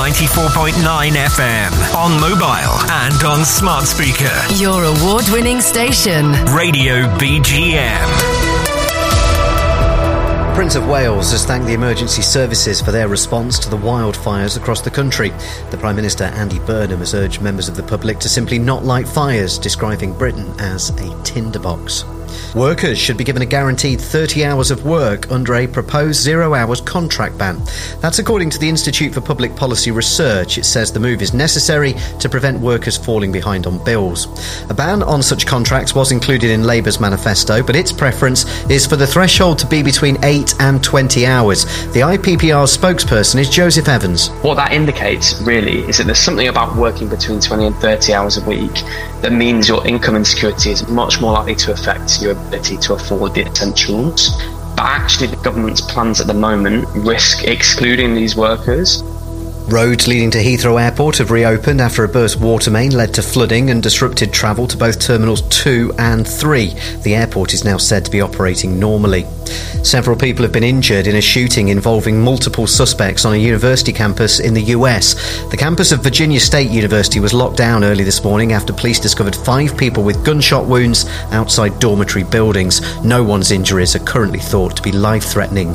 94.9 FM, on mobile and on smart speaker. Your award-winning station. Radio BGM. Prince of Wales has thanked the emergency services for their response to the wildfires across the country. The Prime Minister, Andy Burnham, has urged members of the public to simply not light fires, describing Britain as a tinderbox. Workers should be given a guaranteed 30 hours of work under a proposed 0 hours contract ban. That's according to the Institute for Public Policy Research. It says the move is necessary to prevent workers falling behind on bills. A ban on such contracts was included in Labour's manifesto, but its preference is for the threshold to be between 8 and 20 hours. The IPPR's spokesperson is Joseph Evans. What that indicates, really, is that there's something about working between 20 and 30 hours a week that means your income insecurity is much more likely to affect your ability to afford the essentials. But actually, the government's plans at the moment risk excluding these workers. Roads leading to Heathrow Airport have reopened after a burst water main led to flooding and disrupted travel to both Terminals 2 and 3. The airport is now said to be operating normally. Several people have been injured in a shooting involving multiple suspects on a university campus in the US. The campus of Virginia State University was locked down early this morning after police discovered 5 people with gunshot wounds outside dormitory buildings. No one's injuries are currently thought to be life-threatening.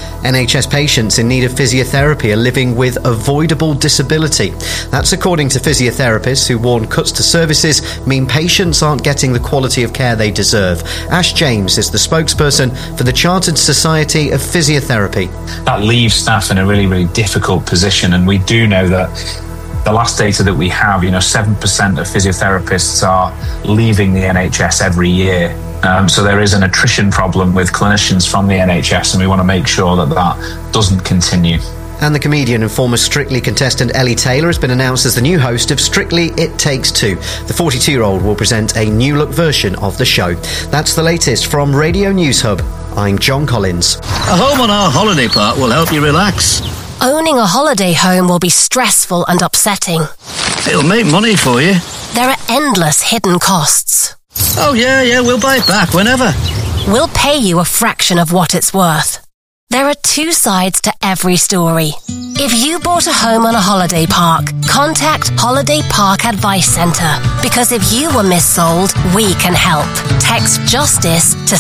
NHS patients in need of physiotherapy are living with avoidable disability. That's according to physiotherapists who warn cuts to services mean patients aren't getting the quality of care they deserve. Ash James is the spokesperson for the Chartered Society of Physiotherapy. That leaves staff in a really, really difficult position, and we do know that the last data that we have, 7% of physiotherapists are leaving the NHS every year. So there is an attrition problem with clinicians from the NHS, and we want to make sure that that doesn't continue. And the comedian and former Strictly contestant Ellie Taylor has been announced as the new host of Strictly It Takes Two. The 42-year-old will present a new-look version of the show. That's the latest from Radio News Hub. I'm John Collins. A home on our holiday park will help you relax. Owning a holiday home will be stressful and upsetting. It'll make money for you. There are endless hidden costs. Oh, yeah, we'll buy it back whenever. We'll pay you a fraction of what it's worth. There are 2 sides to every story. If you bought a home on a holiday park, contact Holiday Park Advice Centre, because if you were missold, we can help. Text JUSTICE to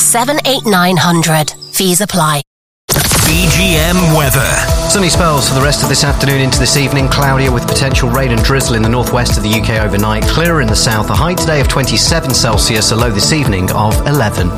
78900. Fees apply. BGM weather. Sunny spells for the rest of this afternoon into this evening. Cloudier with potential rain and drizzle in the northwest of the UK overnight. Clearer in the south. A high today of 27 Celsius. A low this evening of 11.